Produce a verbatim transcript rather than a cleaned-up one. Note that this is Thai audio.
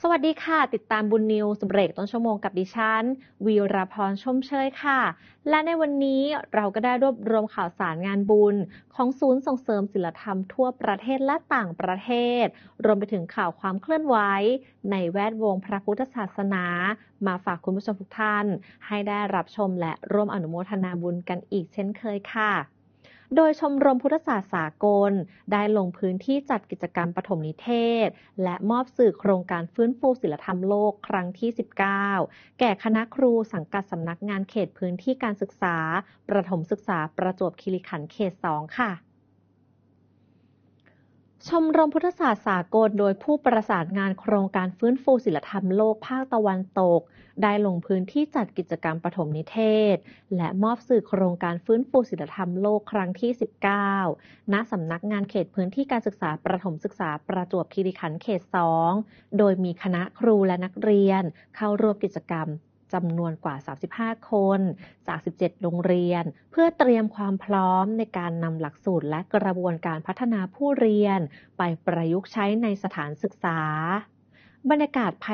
สวัสดีค่ะติดตามบุญนิวส์เบรกต้นชั่วโมงกับดิฉันวีรพรชมเชยค่ะและในวันนี้เราก็ได้รวบรวมข่าวสารงานบุญของศูนย์ส่งเสริมศิลธรรมทั่วประเทศและต่างประเทศรวมไปถึงข่าวความเคลื่อนไหวในแวดวงพระพุทธศาสนามาฝากคุณผู้ชมทุกท่านให้ได้รับชมและร่วมอนุโมทนาบุญกันอีกเช่นเคยค่ะโดยชมรมพุทธศาสตร์สากลได้ลงพื้นที่จัดกิจกรรมปฐมนิเทศและมอบสื่อโครงการฟื้นฟูศิลธรรมโลกครั้งที่ สิบเก้า แก่คณะครูสังกัดสำนักงานเขตพื้นที่การศึกษาประถมศึกษาประจวบคีรีขันธ์เขต สอง ค่ะชมรมพุทธศาสตร์สากลโดยผู้ประสานงานโครงการฟื้นฟูศิลธรรมโลกภาคตะวันตกได้ลงพื้นที่จัดกิจกรรมปฐมนิเทศและมอบสื่อโครงการฟื้นฟูศิลธรรมโลกครั้งที่ สิบเก้า ณ สำนักงานเขตพื้นที่การศึกษาประถมศึกษาประจวบคีรีขันธ์เขต สอง โดยมีคณะครูและนักเรียนเข้าร่วมกิจกรรมจำนวนกว่า สามสิบห้า คนจาก สิบเจ็ด โรงเรียนเพื่อเตรียมความพร้อมในการนำหลักสูตรและกระบวนการพัฒนาผู้เรียนไปประยุกต์ใช้ในสถานศึกษาบรรยากาศภาย